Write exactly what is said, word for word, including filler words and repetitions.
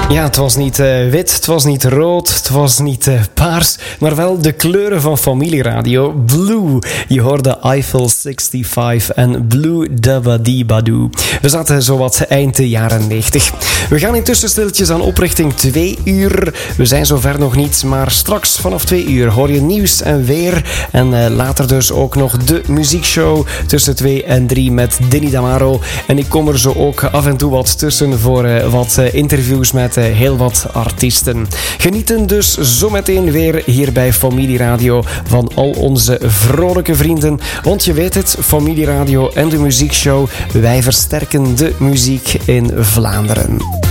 Ja, het was niet uh, wit, het was niet rood, het was niet uh, paars, maar wel de kleuren van Familieradio. Blue. Je hoorde Eiffel zesenzestig en Blue Dabba Badoo. We zaten zowat eind de jaren negentig. We gaan intussen stiltjes aan oprichting twee uur. We zijn zover nog niet, maar straks vanaf twee uur hoor je nieuws en weer. En uh, later dus ook nog de muziekshow tussen twee en drie met Dinny Damaro. En ik kom er zo ook af en toe wat tussen voor uh, wat uh, interviews met uh, heel wat artiesten. Genieten dus zometeen weer hier bij Familieradio van al onze vrolijke vrienden. Want je weet het, Familieradio en de muziekshow, wij versterken de muziek in Vlaanderen.